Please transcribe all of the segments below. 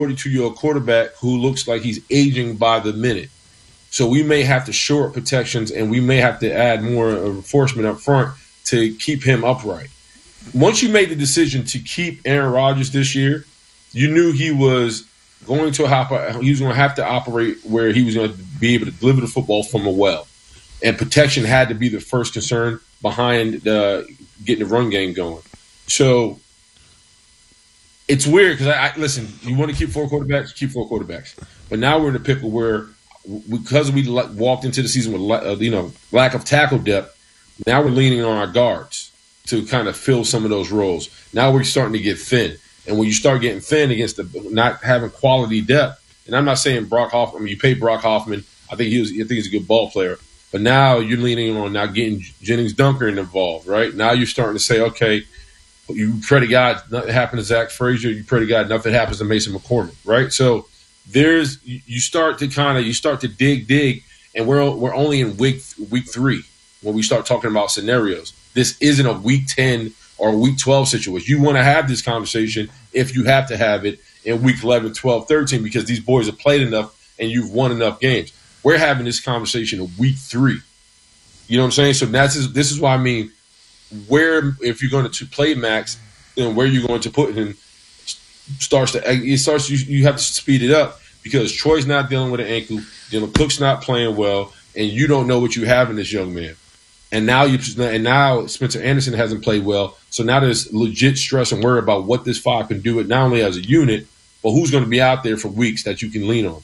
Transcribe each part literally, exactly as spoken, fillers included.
forty-two-year-old quarterback who looks like he's aging by the minute. So we may have to shore up protections, and we may have to add more enforcement up front to keep him upright. Once you made the decision to keep Aaron Rodgers this year, you knew he was going to hop, he was going to have to operate where he was going to be able to deliver the football from a well, and protection had to be the first concern behind uh, getting the run game going. So it's weird because I, I listen. You want to keep four quarterbacks, keep four quarterbacks. But now we're in a pickle where, because we walked into the season with uh, you know lack of tackle depth, now we're leaning on our guards to kind of fill some of those roles. Now we're starting to get thin, and when you start getting thin against the not having quality depth, and I'm not saying Brock Hoffman. I mean, you pay Brock Hoffman. I think he was. I think he's a good ball player. But now you're leaning on now getting Jennings Dunker involved, right? Now you're starting to say, okay, you pray to God nothing happens to Zach Frazier. You pray to God nothing happens to Mason McCormick, right? So there's you start to kind of you start to dig, dig, and we're we're only in week week three when we start talking about scenarios. This isn't a week ten or a week twelve situation. You want to have this conversation if you have to have it in week eleven, twelve, thirteen because these boys have played enough and you've won enough games. We're having this conversation in week three. You know what I'm saying? So that's this is why I mean, where if you're going to play Max, then where you're going to put him starts to it starts. You, you have to speed it up because Troy's not dealing with an ankle, Dylan Cook's not playing well, and you don't know what you have in this young man. And now you and now Spencer Anderson hasn't played well, so now there's legit stress and worry about what this five can do. It not only as a unit, but who's going to be out there for weeks that you can lean on.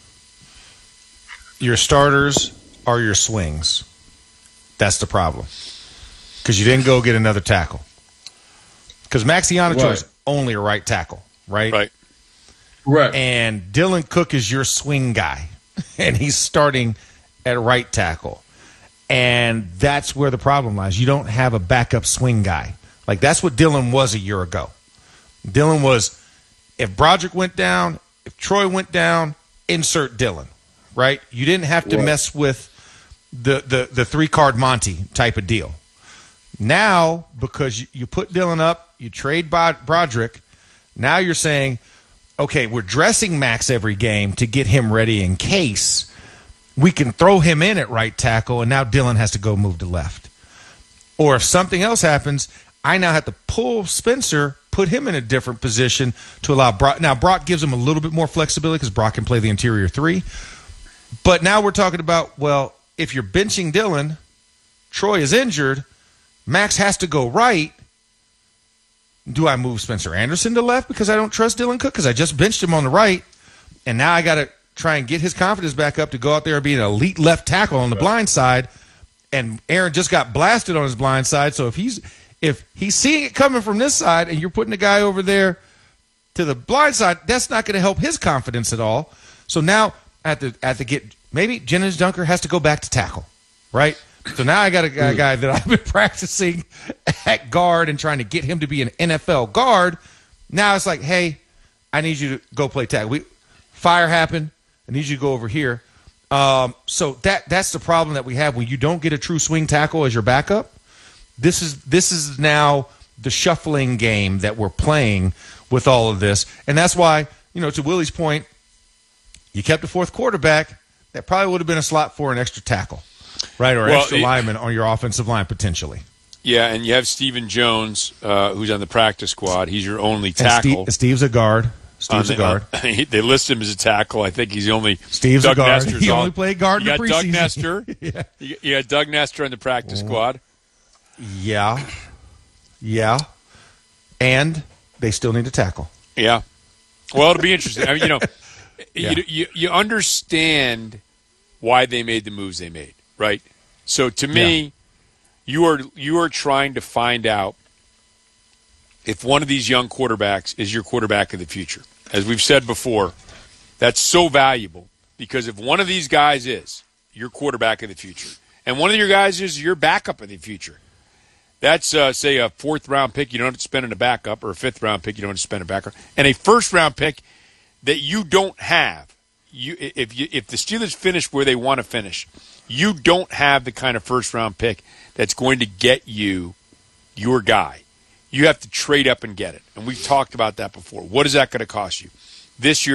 Your starters are your swings. That's the problem. Because you didn't go get another tackle. Because Max Ionicho right. is only a right tackle, right? Right. Right. And Dylan Cook is your swing guy. And he's starting at right tackle. And that's where the problem lies. You don't have a backup swing guy. Like, that's what Dylan was a year ago. Dylan was, if Broderick went down, if Troy went down, insert Dylan. Right? You didn't have to right. mess with the, the, the three-card Monty type of deal. Now, because you, you put Dylan up, you trade Broderick, now you're saying, okay, we're dressing Max every game to get him ready in case we can throw him in at right tackle, and now Dylan has to go move to left. Or if something else happens, I now have to pull Spencer, put him in a different position to allow Brock. Now, Brock gives him a little bit more flexibility because Brock can play the interior three. But now we're talking about, well, if you're benching Dylan, Troy is injured, Max has to go right. Do I move Spencer Anderson to left because I don't trust Dylan Cook because I just benched him on the right, and now I got to try and get his confidence back up to go out there and be an elite left tackle on the blind side, and Aaron just got blasted on his blind side. So if he's if he's seeing it coming from this side and you're putting a guy over there to the blind side, that's not going to help his confidence at all. So now at the at the get maybe Jennings Dunker has to go back to tackle, right? So now I got a guy, a guy that I've been practicing at guard and trying to get him to be an N F L guard. Now it's like, hey, I need you to go play tackle. We, fire happened. I need you to go over here. Um, so that that's the problem that we have when you don't get a true swing tackle as your backup. This is this is now the shuffling game that we're playing with all of this, and that's why, you know, to Willie's point, you kept a fourth quarterback. That probably would have been a slot for an extra tackle, right, or well, extra it, lineman on your offensive line potentially. Yeah, and you have Stephen Jones, uh, who's on the practice squad. He's your only tackle. Steve, Steve's a guard. Steve's the, a guard. Uh, they list him as a tackle. I think he's the only. Steve's Doug a guard. Nestor's he on. only played guard you in got the Doug preseason. Nestor. yeah. You, you got Doug Nestor on the practice squad. Yeah. Yeah. And they still need a tackle. Yeah. Well, it'll be interesting. I mean, you know, yeah. you, you you understand why they made the moves they made, right? So to me, yeah. you are you are trying to find out if one of these young quarterbacks is your quarterback of the future. As we've said before, that's so valuable because if one of these guys is your quarterback of the future and one of your guys is your backup of the future, that's, uh, say, a fourth-round pick you don't have to spend on a backup or a fifth-round pick you don't have to spend on a backup, and a first-round pick that you don't have. You, if, you, if the Steelers finish where they want to finish, you don't have the kind of first-round pick that's going to get you your guy. You have to trade up and get it. And we've talked about that before. What is that going to cost you? this year